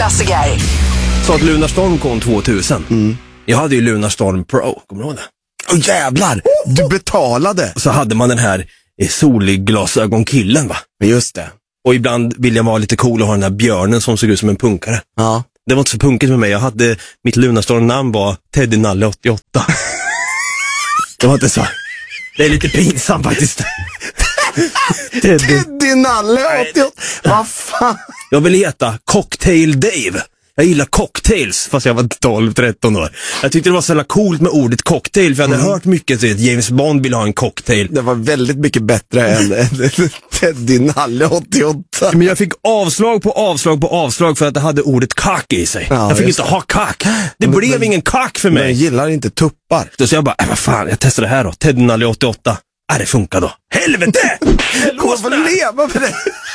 klassiker. Så att Lunarstorm kom 2000. Jag hade ju Lunarstorm Pro, kommer du ihåg det? Åh jävlar, du betalade. Och så hade man den här solglasögonkillen, va? Just det. Och ibland ville jag vara lite cool och ha den här björnen som såg ut som en punkare. Ja. Det var inte så punkigt med mig. Jag hade, mitt Lunarstorm-namn var Teddy Nalle 88. Det var inte så. Det är lite pinsamt faktiskt. Teddy Nalle 88. Vad fan? Jag ville heta Cocktail Dave. Jag gillar cocktails, fast jag var 12-13 år. Jag tyckte det var så jävla coolt med ordet cocktail, för jag hade hört mycket att James Bond ville ha en cocktail. Det var väldigt mycket bättre än Teddy Nalle 88. Men jag fick avslag på avslag för att det hade ordet kack i sig. Ja, jag fick just inte ha kack. Det blev ingen kack för Men mig. jag gillar inte tuppar. Så jag bara, vad fan, jag testar det här då. Teddy Nalle 88. Det funkar då. Helvete! Jag får leva med det.